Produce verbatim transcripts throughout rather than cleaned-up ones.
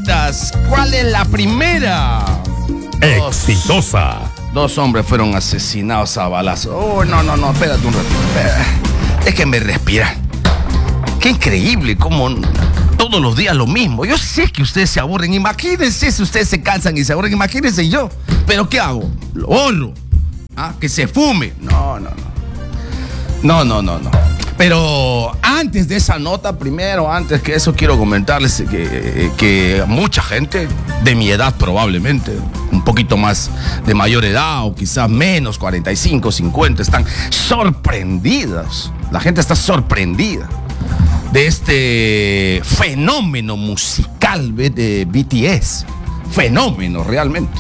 notas. ¿Cuál es la primera? Exitosa. Dos, dos hombres fueron asesinados a balazos. Oh, no, no, no, espérate un ratito. Déjenme respirar. Qué increíble cómo todos los días lo mismo. Yo sé que ustedes se aburren. Imagínense si ustedes se cansan y se aburren. Imagínense yo. ¿Pero qué hago? Lo borro. ¿Ah? Que se fume. No, no, no. No, no, no, no. Pero antes de esa nota, primero, antes que eso, quiero comentarles que, que mucha gente de mi edad probablemente, un poquito más de mayor edad o quizás menos, cuarenta y cinco, cincuenta, están sorprendidas. La gente está sorprendida de este fenómeno musical de B T S. Fenómeno realmente.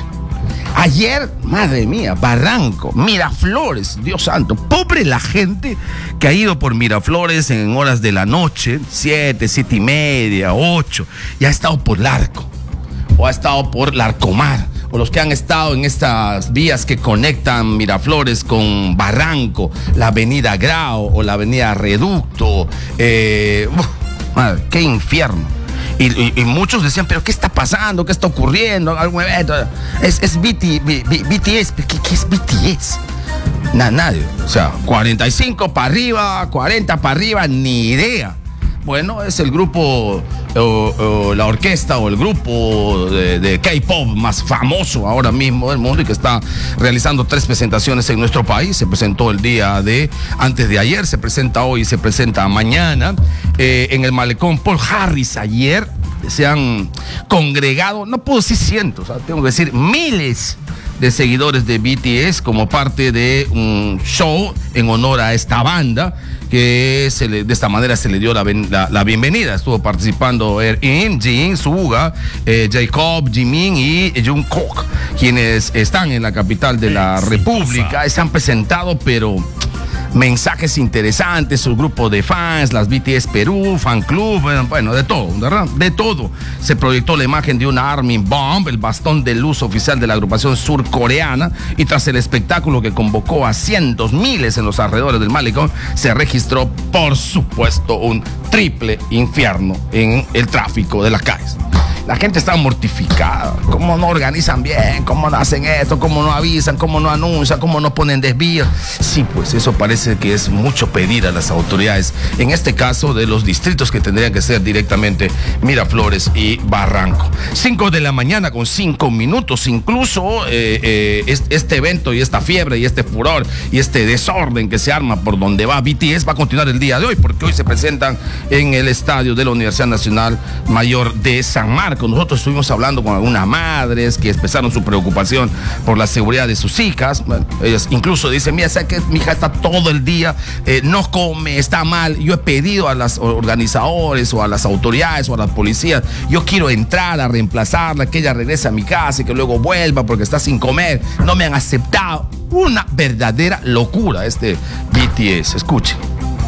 Ayer, madre mía, Barranco, Miraflores, Dios santo, pobre la gente que ha ido por Miraflores en horas de la noche, siete, siete y media, ocho, y ha estado por Larco, o ha estado por Larcomar, o los que han estado en estas vías que conectan Miraflores con Barranco, la avenida Grao o la avenida Reducto, eh, uf, madre, qué infierno. Y, y, y muchos decían, pero ¿qué está pasando? ¿Qué está ocurriendo? ¿Algún evento? Es, es B T, B, B, B T S. ¿Qué, qué es B T S? Na, nadie. O sea, cuarenta y cinco para arriba, cuarenta para arriba, ni idea. Bueno, es el grupo, o, o la orquesta o el grupo de, de K-pop más famoso ahora mismo del mundo y que está realizando tres presentaciones en nuestro país. Se presentó el día de antes de ayer, se presenta hoy y se presenta mañana. Eh, en el malecón Paul Harris ayer se han congregado, no puedo decir cientos, ¿sabes? Tengo que decir miles de seguidores de B T S como parte de un show en honor a esta banda que se le, de esta manera se le dio la, la, la bienvenida. Estuvo participando Erin, Jin, Suga, eh, Jacob, Jimin y Jungkook, quienes están en la capital de la República. Se han presentado, pero mensajes interesantes, su grupo de fans, las B T S Perú, fan club, bueno, de todo, ¿verdad? De todo. Se proyectó la imagen de una Army Bomb, el bastón de luz oficial de la agrupación surcoreana, y tras el espectáculo que convocó a cientos, miles en los alrededores del malecón, se registró, por supuesto, un triple infierno en el tráfico de las calles. La gente está mortificada. ¿Cómo no organizan bien? ¿Cómo no hacen esto? ¿Cómo no avisan? ¿Cómo no anuncian? ¿Cómo no ponen desvíos? Sí, pues eso parece que es mucho pedir a las autoridades. En este caso, de los distritos que tendrían que ser directamente Miraflores y Barranco. Cinco de la mañana con cinco minutos. Incluso eh, eh, este evento y esta fiebre y este furor y este desorden que se arma por donde va B T S va a continuar el día de hoy, porque hoy se presentan en el estadio de la Universidad Nacional Mayor de San Marcos. Nosotros estuvimos hablando con algunas madres que expresaron su preocupación por la seguridad de sus hijas. Bueno, ellas incluso dicen, mira, sé que mi hija está todo el día, eh, no come, está mal. Yo he pedido a los organizadores o a las autoridades o a las policías, yo quiero entrar a reemplazarla, que ella regrese a mi casa y que luego vuelva porque está sin comer. No me han aceptado. Una verdadera locura este B T S. Escuchen.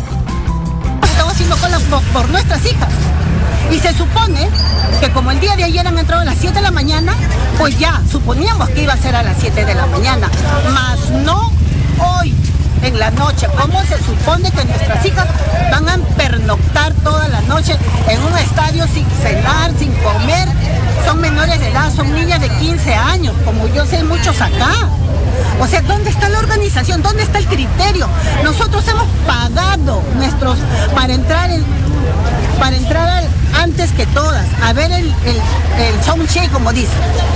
Estamos haciendo cola por, por nuestras hijas. Y se supone que como el día de ayer han entrado a las siete de la mañana, pues ya suponíamos que iba a ser a las siete de la mañana, mas no hoy en la noche. ¿Cómo se supone que nuestras hijas van a pernoctar toda la noche en un estadio sin cenar, sin comer? Son menores de edad, son niñas de quince años, como yo sé muchos acá. O sea, ¿dónde está la organización? ¿Dónde está el criterio? Nosotros hemos pagado nuestros para entrar en, para entrar al, antes que todas, a ver el, el, el soundcheck, como dice.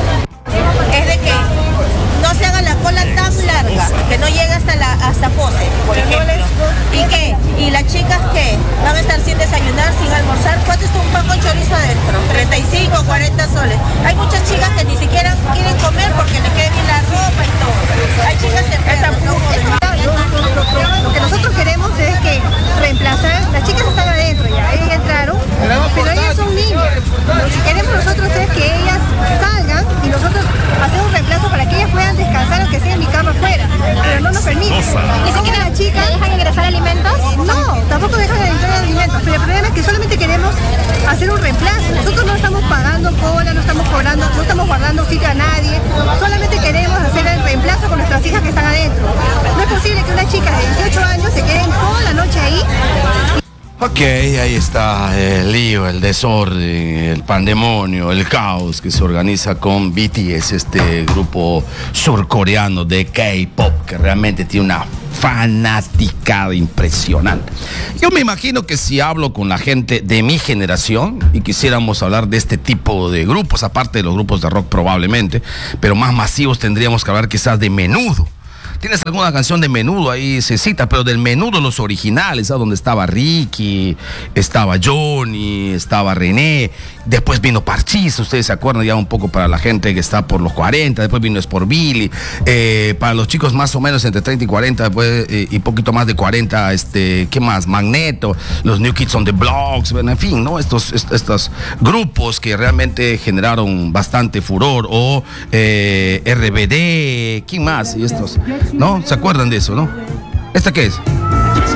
Es de que no se haga la cola tan larga, que no llegue hasta la hasta Pose, por ejemplo. ¿Y qué? ¿Y las chicas qué? ¿Van a estar sin desayunar, sin almorzar? ¿Cuánto está un pan con chorizo adentro? treinta y cinco, cuarenta soles. Hay muchas chicas que ni siquiera quieren comer porque les quede bien la ropa y todo. Hay chicas enfermas, ¿no? Lo que nosotros queremos es que reemplazar, las chicas están adentro ya, ellas entraron, pero ellas son niñas. Lo que queremos nosotros es que ellas salgan y nosotros hacemos un reemplazo para que ellas puedan descansar, aunque sea en mi cama afuera, pero no nos permiten. ¿Y si quieren las chicas dejan ingresar alimentos? No, tampoco dejan ingresar alimentos, pero el problema es que solamente queremos hacer un reemplazo. Nosotros no estamos pagando cola, no estamos cobrando, no estamos guardando sitio a nadie, solamente queremos hacer el reemplazo con nuestras hijas que están adentro. No es posible que una chica de dieciocho años se queden toda la noche ahí. Ok, ahí está el lío, el desorden, el pandemonio, el caos que se organiza con B T S, este grupo surcoreano de K-pop que realmente tiene una fanaticada impresionante. Yo me imagino que si hablo con la gente de mi generación y quisiéramos hablar de este tipo de grupos, aparte de los grupos de rock probablemente, pero más masivos, tendríamos que hablar quizás de Menudo. ¿Tienes alguna canción de Menudo ahí, se cita, pero del Menudo los originales, ¿sabes? Donde estaba Ricky, estaba Johnny, estaba René, después vino Parchís, ustedes se acuerdan ya un poco para la gente que está por los cuarenta, después vino Sport Billy, eh, para los chicos más o menos entre treinta y cuarenta, después, eh, y poquito más de cuarenta, este, ¿qué más? Magneto, los New Kids on the Blocks, bueno, en fin, ¿no? Estos, est estos grupos que realmente generaron bastante furor, o eh, R B D, ¿quién más? Y estos, ¿no? ¿Se acuerdan de eso, no? ¿Esta qué es?